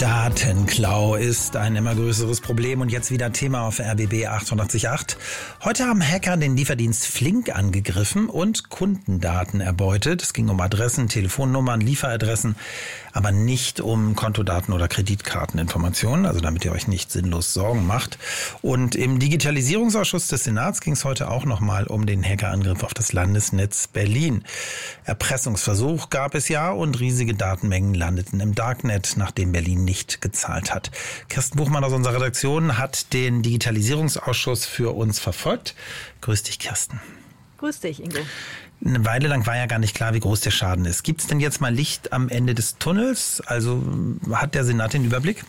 Datenklau ist ein immer größeres Problem und jetzt wieder Thema auf RBB 888. Heute haben Hacker den Lieferdienst Flink angegriffen und Kundendaten erbeutet. Es ging um Adressen, Telefonnummern, Lieferadressen, aber nicht um Kontodaten oder Kreditkarteninformationen, also damit ihr euch nicht sinnlos Sorgen macht. Und im Digitalisierungsausschuss des Senats ging es heute auch nochmal um den Hackerangriff auf das Landesnetz Berlin. Erpressungsversuch gab es ja und riesige Datenmengen landeten im Darknet, nachdem Berlin nicht gezahlt hat. Kirsten Buchmann aus unserer Redaktion hat den Digitalisierungsausschuss für uns verfolgt. Grüß dich, Kirsten. Grüß dich, Ingo. Eine Weile lang war ja gar nicht klar, wie groß der Schaden ist. Gibt es denn jetzt mal Licht am Ende des Tunnels? Also hat der Senat den Überblick?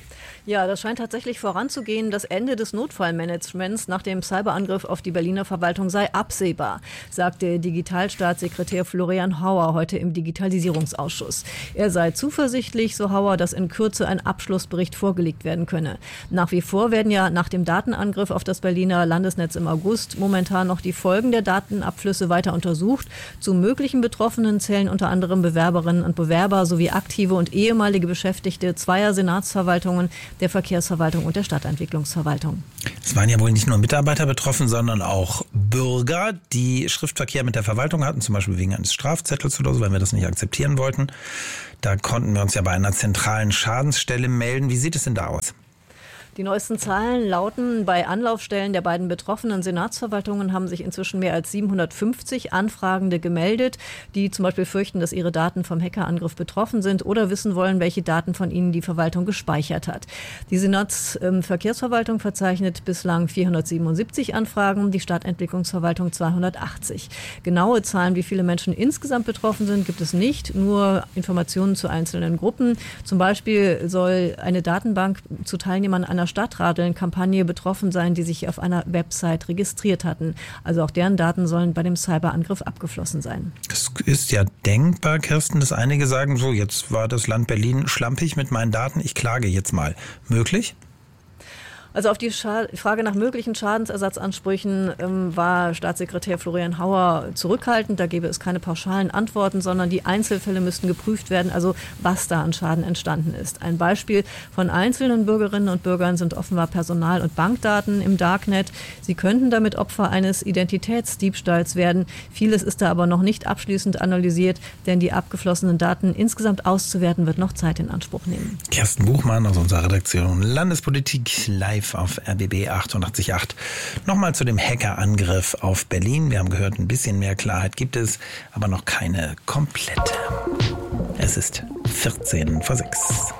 Ja, das scheint tatsächlich voranzugehen. Das Ende des Notfallmanagements nach dem Cyberangriff auf die Berliner Verwaltung sei absehbar, sagte Digitalstaatssekretär Florian Hauer heute im Digitalisierungsausschuss. Er sei zuversichtlich, so Hauer, dass in Kürze ein Abschlussbericht vorgelegt werden könne. Nach wie vor werden ja nach dem Datenangriff auf das Berliner Landesnetz im August momentan noch die Folgen der Datenabflüsse weiter untersucht. Zu möglichen Betroffenen zählen unter anderem Bewerberinnen und Bewerber sowie aktive und ehemalige Beschäftigte zweier Senatsverwaltungen, der Verkehrsverwaltung und der Stadtentwicklungsverwaltung. Es waren ja wohl nicht nur Mitarbeiter betroffen, sondern auch Bürger, die Schriftverkehr mit der Verwaltung hatten, zum Beispiel wegen eines Strafzettels oder so, wenn wir das nicht akzeptieren wollten. Da konnten wir uns ja bei einer zentralen Schadensstelle melden. Wie sieht es denn da aus? Die neuesten Zahlen lauten, bei Anlaufstellen der beiden betroffenen Senatsverwaltungen haben sich inzwischen mehr als 750 Anfragende gemeldet, die zum Beispiel fürchten, dass ihre Daten vom Hackerangriff betroffen sind oder wissen wollen, welche Daten von ihnen die Verwaltung gespeichert hat. Die Senatsverkehrsverwaltung verzeichnet bislang 477 Anfragen, die Stadtentwicklungsverwaltung 280. Genaue Zahlen, wie viele Menschen insgesamt betroffen sind, gibt es nicht, nur Informationen zu einzelnen Gruppen. Zum Beispiel soll eine Datenbank zu Teilnehmern einer Stadtradeln-Kampagne betroffen sein, die sich auf einer Website registriert hatten. Also auch deren Daten sollen bei dem Cyberangriff abgeflossen sein. Es ist ja denkbar, Kirsten, dass einige sagen, so jetzt war das Land Berlin schlampig mit meinen Daten, ich klage jetzt mal. Möglich? Also auf die Frage nach möglichen Schadensersatzansprüchen war Staatssekretär Florian Hauer zurückhaltend. Da gäbe es keine pauschalen Antworten, sondern die Einzelfälle müssten geprüft werden, also was da an Schaden entstanden ist. Ein Beispiel von einzelnen Bürgerinnen und Bürgern sind offenbar Personal- und Bankdaten im Darknet. Sie könnten damit Opfer eines Identitätsdiebstahls werden. Vieles ist da aber noch nicht abschließend analysiert, denn die abgeflossenen Daten insgesamt auszuwerten wird noch Zeit in Anspruch nehmen. Kirsten Buchmann aus unserer Redaktion Landespolitik live auf RBB 888. Nochmal zu dem Hackerangriff auf Berlin. Wir haben gehört, ein bisschen mehr Klarheit gibt es, aber noch keine komplette. Es ist 14 vor 6.